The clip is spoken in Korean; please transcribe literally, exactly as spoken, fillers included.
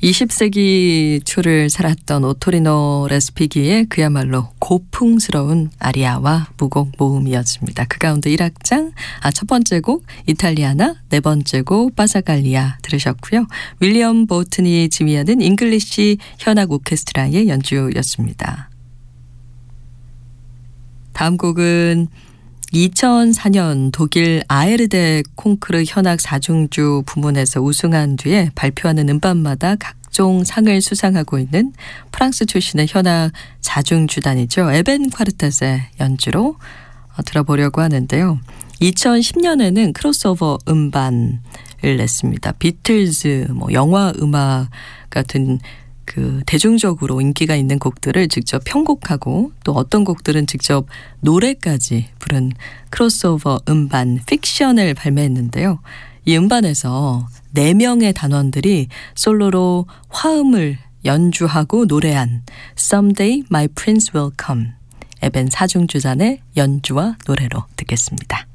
이십 세기 초를 살았던 오토리노 레스피기의 그야말로 고풍스러운 아리아와 무곡 모음이었습니다. 그 가운데 일 악장, 아, 첫 번째 곡 이탈리아나, 네 번째 곡 파사갈리아 들으셨고요. 윌리엄 보튼이 지휘하는 잉글리시 현악 오케스트라의 연주였습니다. 다음 곡은 이천사 년 독일 아에르데 콩크르 현악 사중주 부문에서 우승한 뒤에 발표하는 음반마다 각종 상을 수상하고 있는 프랑스 출신의 현악 사중주단이죠. 에벤 콰르텟의 연주로 들어보려고 하는데요. 이천십 년에는 크로스오버 음반을 냈습니다. 비틀즈, 뭐 영화 음악 같은 그 대중적으로 인기가 있는 곡들을 직접 편곡하고 또 어떤 곡들은 직접 노래까지 부른 크로스오버 음반 픽션을 발매했는데요. 이 음반에서 네 명의 단원들이 솔로로 화음을 연주하고 노래한 Someday My Prince Will Come, 에벤 사중주단의 연주와 노래로 듣겠습니다.